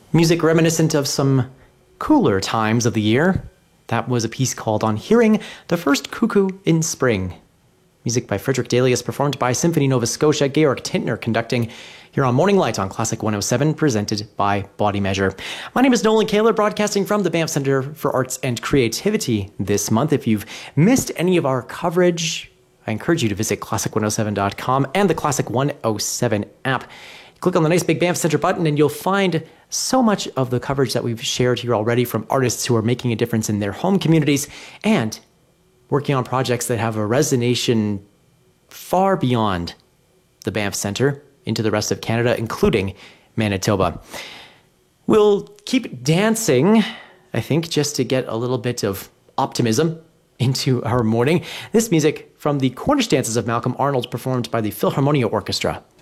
Music reminiscent of some cooler times of the year. That was a piece called On Hearing the First Cuckoo in Spring. Music by Frederick Delius, performed by Symphony Nova Scotia, Georg Tintner conducting here on Morning Light on Classic 107, presented by Body Measure. My name is Nolan Kaler, broadcasting from the Banff Centre for Arts and Creativity this month. If you've missed any of our coverage, I encourage you to visit classic107.com and the Classic 107 app. Click on the nice big Banff Centre button and you'll find so much of the coverage that we've shared here already from artists who are making a difference in their home communities and working on projects that have a resonation far beyond the Banff Centre into the rest of Canada, including Manitoba. We'll keep dancing, I think, just to get a little bit of optimism into our morning. This music from the Cornish Dances of Malcolm Arnold, performed by the Philharmonia Orchestra.